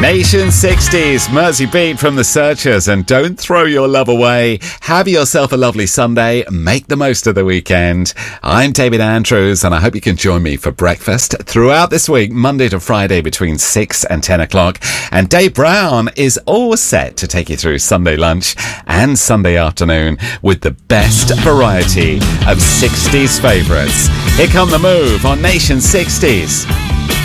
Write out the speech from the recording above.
Nation 60s, Mersey Beat from The Searchers, and don't throw your love away. Have yourself a lovely Sunday. Make the most of the weekend. I'm David Andrews, and I hope you can join me for breakfast throughout this week, Monday to Friday between 6 and 10 o'clock. And Dave Brown is all set to take you through Sunday lunch and Sunday afternoon with the best variety of 60s favourites. Here come The Move on Nation 60s.